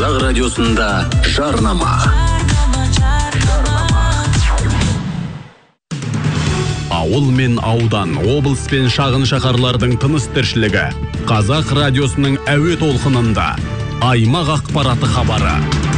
Қазақ радиосында жарнама. Ауыл мен аудан, облыс пен шағын шаһарлардың тыныс тіршілігі. Қазақ радиосының әуе толқынында. Аймақ ақпараты хабары.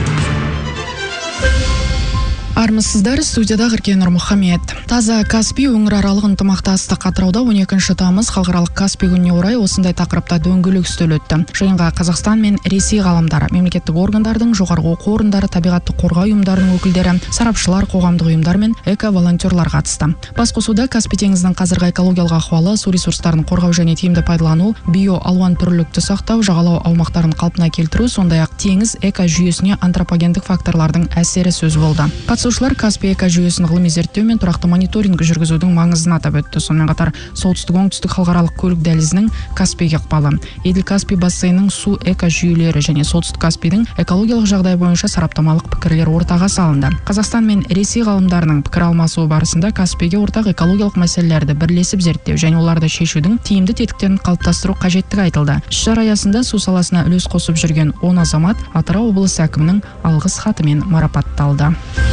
Армысыздар, студияда Ғыркен Нұрмұхамед. Таза Каспий өңіраралық ынтымақтастық Атырауда 12 тамыз халықаралық Каспий күніне орай осындай тақырыпта дөңгелек үстел өтті. Жиынға Қазақстан мен Ресей ғалымдары, мемлекеттік органдардың, жоғарғы оқу орындары, табиғатты қорғау ұйымдарының өкілдері, сарапшылар, қоғамдық ұйымдар мен эко-волонтерлар қатысты. Басқосуда Каспий теңізінің қазіргі экологиялық ахуалы, су ресурстарын қорғау және тиімді пайдалану, биоалуан түрлілікті сақтау, жағалау аумақтарын қалпына келтіру, сондай-ақ теңіз эко-жүйесіне антропогендік факторлардың әсері сөз болды. Қатысушылар Каспий эко-жүйесін ғылыми зерттеу мен тұрақты мониторинг жүргізудің маңызын атап өтті. Сонымен қатар солтүстік-оңтүстік халықаралық көлік дәлізінің Каспийге ықпалы, Еділ-Каспий бассейнінің су эко-жүйелері және солтүстік Каспийдің экологиялық жағдай бойынша сараптамалық пікірлер ортаға салынды. Қазақстан мен Ресей ғалымдарының пікір алмасуы барысында Каспийге ортақ экологиялық мәселелерді бірлесіп зерттеу және оларды шешудің тиімді тетіктерін қалыптастыру қажеттігі айтылды. Іс-шара аясында су саласына үлес қосып жүрген 10 азамат Атырау облысы әкімінің алғыс хатымен марапатталды.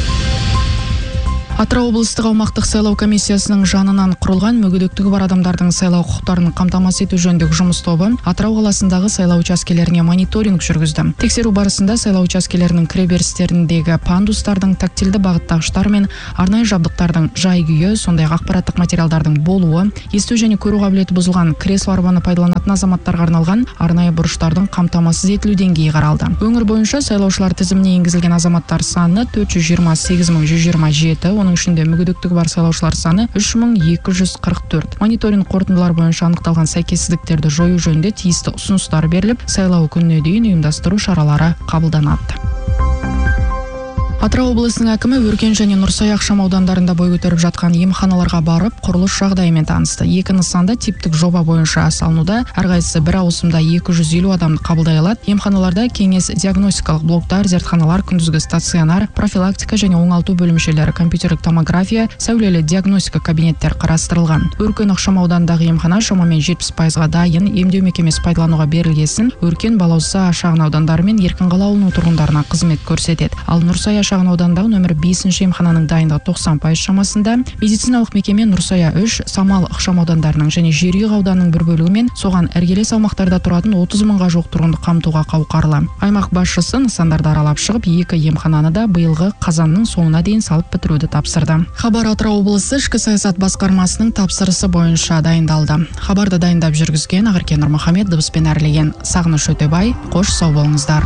Атырау облыстық аумақтық сайлау комиссиясының жанынан құрылған мүгедектігі бар адамдардың сайлау құқықтарын қамтамасыз ету жөніндегі жұмыс тобы Атырау қаласындағы сайлау учаскелеріне мониторинг жүргізді. Тексеру барысында сайлау учаскелерінің кіреберістеріндегі пандустардың, тактильді бағыттағыштар мен арнайы жабдықтардың жай-күйі, сондай-ақ ақпараттық материалдардың болуы, есту және көру қабілеті бұзылған кресло арбаны пайдаланатын азаматтарға арналған арнайы бұрыштардың қамтамасыз етілу деңгейі қаралды. Өңір бойынша сайлаушылар тізіміне енгізілген азаматтар саны 428.127, оның ішінде мүгедектігі бар сайлаушылар саны 3244. Мониторинг қорытындылар бойынша анықталған сәйкессіздіктерді жою жөнінде тиісті ұсыныстар беріліп, сайлау күніне дейін ұйымдастыру шаралары қабылданады. Атырау облысының әкімі Өркен және Нұрсай ықшам аудандарында бой көтеріп жатқан емханаларға барып, құрылыс жағдайымен танысты. Екі нысанда типтік жоба бойынша салынуда, әрқайсысы бір ауысымда 250 адамды қабылдай алады. Емханаларда кеңес диагностикалық блоктар, зертханалар, күндізгі стационар, профилактика және оңалту бөлімшелері, компьютерлік томография, сәулелі диагностика кабинеттер қарастырылған. Өркен ықшам аудандағы емхана шамамен 70%-ға дайын, емдеу мекемесі пайдалануға берілгесін, Өркен, Балауса шағын аудандары мен Еркінқала ауылының тұрғындарына қызмет көрсетеді. Ал Нұрсая шағын аудандағы нөмір 5-ші емхананың дайындығы 90% шамасында, медициналық мекеме Нұрсая 3, Самал ықшам аудандарының және Жерұйық ауданының бір бөлігі мен соған іргелес аумақтарда тұратын 30 мыңға жоқ тұрғынды қамтуға қауқарлы. Аймақ басшысы нысандарды аралап шығып, екі емхананы да биылғы қазанның соңына дейін салып бітіруді тапсырды. Хабар Атырау облысы ішкі саясат басқармасының тапсырысы бойынша дайындалды. Хабарды дайындап жүргізген Ғыркен Нұрмұхамед, дыбыспен әрлеген Сағыныш Өтебай. Қош сау болыңыздар.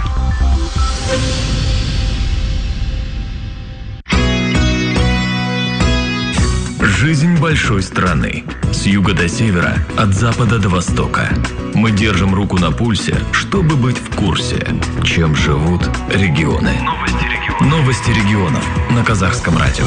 Жизнь большой страны. С юга до севера, от запада до востока. Мы держим руку на пульсе, чтобы быть в курсе, чем живут регионы. Новости регионов на Казахском радио.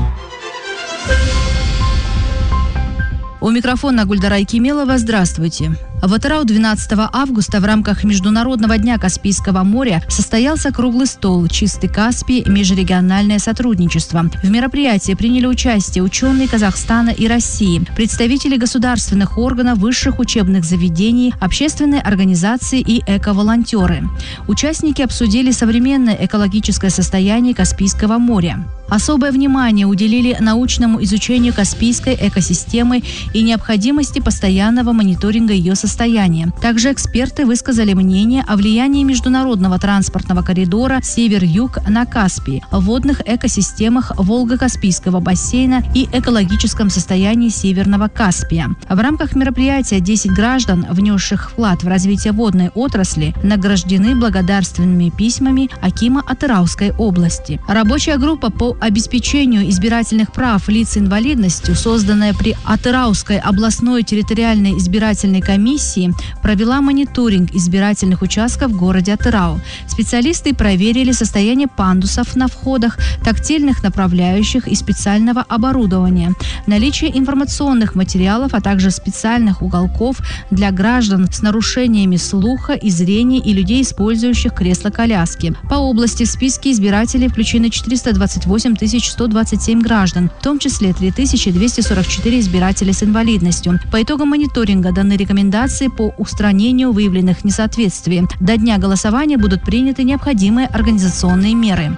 У микрофона Гульдара Айкемелова. Здравствуйте. В Атырау 12 августа в рамках Международного дня Каспийского моря состоялся круглый стол «Чистый Каспий. Межрегиональное сотрудничество». В мероприятии приняли участие ученые Казахстана и России, представители государственных органов, высших учебных заведений, общественные организации и эко-волонтеры. Участники обсудили современное экологическое состояние Каспийского моря. Особое внимание уделили научному изучению Каспийской экосистемы и необходимости постоянного мониторинга ее состояния. Также эксперты высказали мнение о влиянии международного транспортного коридора Север-Юг на Каспий, водных экосистемах Волго-Каспийского бассейна и экологическом состоянии Северного Каспия. В рамках мероприятия 10 граждан, внесших вклад в развитие водной отрасли, награждены благодарственными письмами акима Атырауской области. Рабочая группа по обеспечению избирательных прав лиц с инвалидностью, созданная при Атырауской областной территориальной избирательной комиссии, провела мониторинг избирательных участков в городе Атырау. Специалисты проверили состояние пандусов на входах, тактильных направляющих и специального оборудования, наличие информационных материалов, а также специальных уголков для граждан с нарушениями слуха и зрения и людей, использующих кресло-коляски. По области в списке избирателей включены 428 78 127 граждан, в том числе 3244 избирателей с инвалидностью. По итогам мониторинга даны рекомендации по устранению выявленных несоответствий. До дня голосования будут приняты необходимые организационные меры.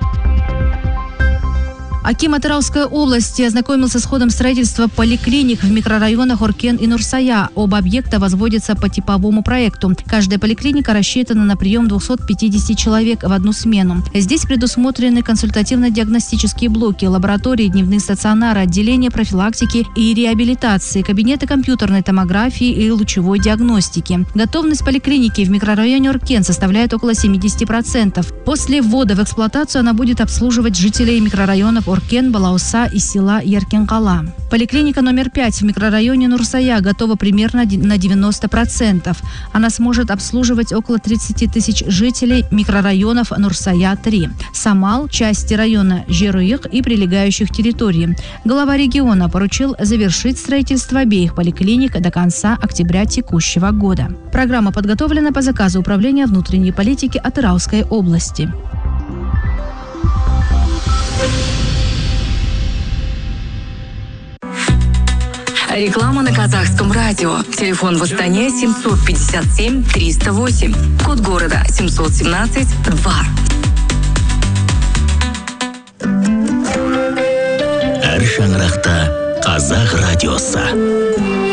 Аким Атырауской области ознакомился с ходом строительства поликлиник в микрорайонах Оркен и Нурсая. Оба объекта возводятся по типовому проекту. Каждая поликлиника рассчитана на прием 250 человек в одну смену. Здесь предусмотрены консультативно-диагностические блоки, лаборатории, дневные стационары, отделения профилактики и реабилитации, кабинеты компьютерной томографии и лучевой диагностики. Готовность поликлиники в микрорайоне Оркен составляет около 70%. После ввода в эксплуатацию она будет обслуживать жителей микрорайонов Оркен, Балауса и села Яркенкала. Поликлиника номер 5 в микрорайоне Нурсая готова примерно на 90%. Она сможет обслуживать около 30 тысяч жителей микрорайонов Нурсая-3, Самал, части района Жеруих и прилегающих территорий. Глава региона поручил завершить строительство обеих поликлиник до конца октября текущего года. Программа подготовлена по заказу Управления внутренней политики Атырауской области. Реклама на казахском радио. Телефон в Астане 757-308. Код города 717-2. Әр шаңырақта қазақ радиосы.